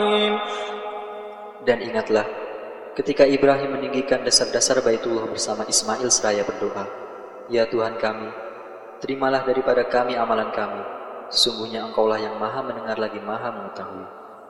Dan ingatlah, ketika Ibrahim meninggikan dasar-dasar Baitullah bersama Ismail seraya berdoa, "Ya Tuhan kami, terimalah daripada kami amalan kami. Sesungguhnya Engkaulah yang maha mendengar lagi maha mengetahui."